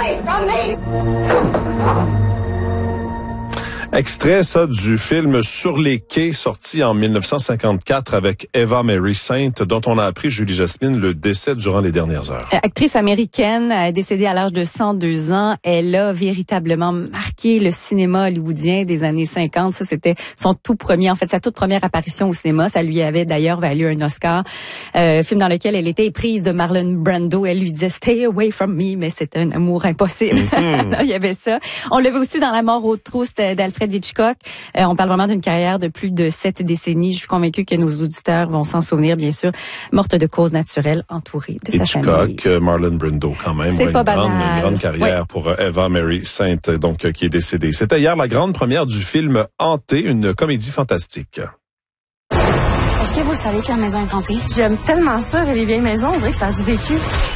away from me! Extrait, ça, du film Sur les quais, sorti en 1954 avec Eva Mary Saint, dont on a appris, Julie Jasmine, le décès durant les dernières heures. Actrice américaine, décédée à l'âge de 102 ans. Elle a véritablement marqué le cinéma hollywoodien des années 50. Ça, c'était son tout premier, en fait, sa toute première apparition au cinéma. Ça lui avait d'ailleurs valu un Oscar. Film dans lequel elle était éprise de Marlon Brando. Elle lui disait « Stay away from me », mais c'était un amour impossible. Il y avait ça. On l'a vu aussi dans La mort aux trousses d'Alfred Hitchcock. On parle vraiment d'une carrière de plus de 7 décennies. Je suis convaincue que nos auditeurs vont s'en souvenir, bien sûr. Morte de cause naturelle, entourée de sa famille. Hitchcock, Marlon Brando, quand même. C'est pas banal. Une grande carrière pour Eva Mary Saint, donc, qui est décédée. C'était hier la grande première du film Hanté, une comédie fantastique. Est-ce que vous le savez que la maison est hantée? J'aime tellement ça, les vieilles maisons. On dirait que ça a du vécu.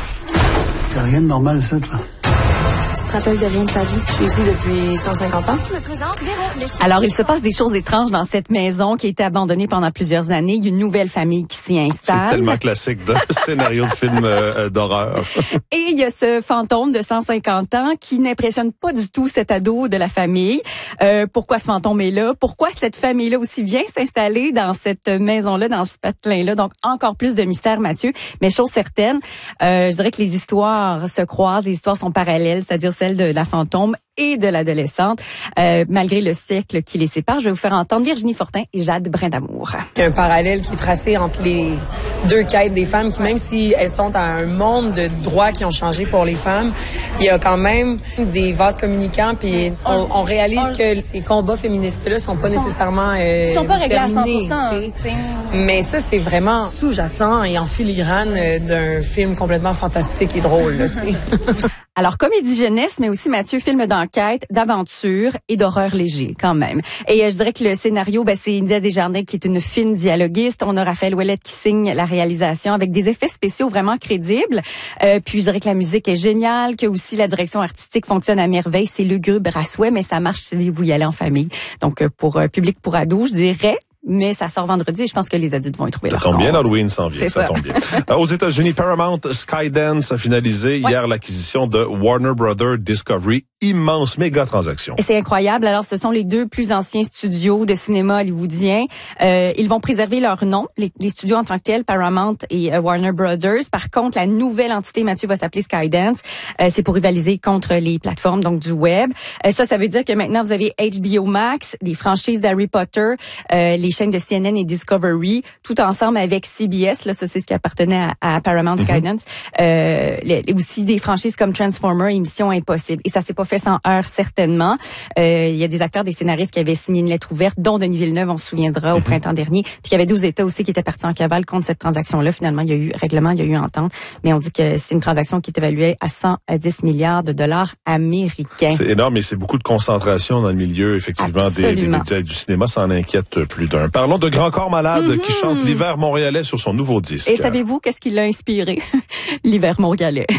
C'est rien de normal, ça, là. Tu te rappelles de rien de ta vie? Je suis ici depuis 150 ans. Je me présente, Véro. Alors, il se passe des choses étranges dans cette maison qui a été abandonnée pendant plusieurs années. Il y a une nouvelle famille qui s'y installe. C'est tellement classique d'un scénario de film d'horreur. Et il y a ce fantôme de 150 ans qui n'impressionne pas du tout cet ado de la famille. Pourquoi ce fantôme est là? Pourquoi cette famille-là aussi vient s'installer dans cette maison-là, dans ce patelin-là? Donc, encore plus de mystère, Mathieu. Mais chose certaine, je dirais que les histoires se croisent, les histoires sont parallèles, c'est-à-dire celle de la fantôme et de l'adolescente, malgré le siècle qui les sépare. Je vais vous faire entendre Virginie Fortin et Jade Brindamour. Il y a un parallèle qui est tracé entre les deux quêtes des femmes qui, même si elles sont dans un monde de droits qui ont changé pour les femmes, il y a quand même des vases communicants, puis on réalise que ces combats féministes-là sont pas nécessairement Ils sont pas réglés à 100%. Mais ça, c'est vraiment sous-jacent et en filigrane d'un film complètement fantastique et drôle, là, tu sais. Alors, comédie jeunesse, mais aussi, Mathieu, film d'enquête, d'aventure et d'horreur léger, quand même. Et je dirais que le scénario, c'est India Desjardins qui est une fine dialoguiste. On a Raphaël Ouellette qui signe la réalisation avec des effets spéciaux vraiment crédibles. Puis, je dirais que la musique est géniale, que aussi la direction artistique fonctionne à merveille. C'est lugubre à souhait, mais ça marche si vous y allez en famille. Donc, pour public pour ados, je dirais. Mais ça sort vendredi et je pense que les adultes vont y trouver leur compte. Ça tombe bien, l'Halloween s'en vient. Ça tombe bien. Aux États-Unis, Paramount Skydance a finalisé hier l'acquisition de Warner Brothers Discovery. Immense méga transaction. Et c'est incroyable. Alors, ce sont les deux plus anciens studios de cinéma hollywoodiens. Ils vont préserver leur nom, les studios en tant que tels, Paramount et Warner Brothers. Par contre, la nouvelle entité, Mathieu, va s'appeler Skydance. C'est pour rivaliser contre les plateformes donc du web. Ça veut dire que maintenant, vous avez HBO Max, les franchises d'Harry Potter, les chaînes de CNN et Discovery, tout ensemble avec CBS. Là, ça, c'est ce qui appartenait à Paramount Skydance. Aussi des franchises comme Transformers et Mission Impossible. Et ça s'est pas fait sans heurts, certainement. Il y a des acteurs, des scénaristes qui avaient signé une lettre ouverte, dont Denis Villeneuve, on se souviendra, au printemps dernier. Puis il y avait 12 États aussi qui étaient partis en cavale contre cette transaction-là. Finalement, il y a eu règlement, il y a eu entente. Mais on dit que c'est une transaction qui est évaluée à 110 milliards de dollars américains. C'est énorme et c'est beaucoup de concentration dans le milieu, effectivement, des médias et du cinéma. Ça en inquiète plus d'un. Parlons de Grand Corps Malade qui chante l'hiver montréalais sur son nouveau disque. Et savez-vous qu'est-ce qui l'a inspiré? L'hiver montréalais.